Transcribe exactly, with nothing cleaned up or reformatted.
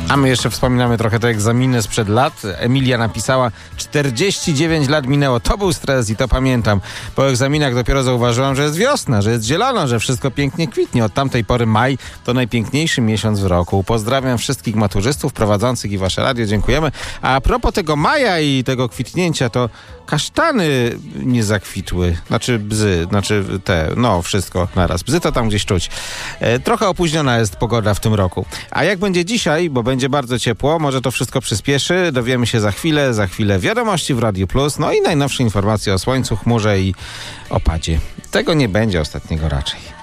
A my jeszcze wspominamy trochę te egzaminy sprzed lat. Emilia napisała, czterdzieści dziewięć lat minęło. To był stres i to pamiętam. Po egzaminach dopiero zauważyłam, że jest wiosna, że jest zielono, że wszystko pięknie kwitnie. Od tamtej pory maj to najpiękniejszy miesiąc w roku. Pozdrawiam wszystkich maturzystów prowadzących i wasze radio. Dziękujemy. A propos tego maja i tego kwitnięcia, to kasztany nie zakwitły. Znaczy bzy, znaczy te, no wszystko naraz. Bzy to tam gdzieś czuć. E, trochę opóźniona jest pogoda w tym roku. A jak będzie dzisiaj, bo będzie bardzo ciepło, może to wszystko przyspieszy. Dowiemy się za chwilę, za chwilę wiadomości w Radiu Plus, no i najnowsze informacje o słońcu, chmurze i opadzie. Tego nie będzie ostatniego raczej.